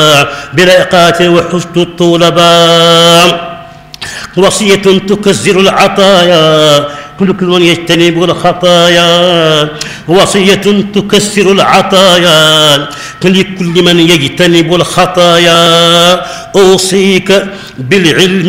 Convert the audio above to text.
برقات وحشت الطلبا وصية تكسر العطايا كل من يجتنب الخطايا وصية تكسر العطايا كل من يجتنب الخطايا أوصيك بالعلم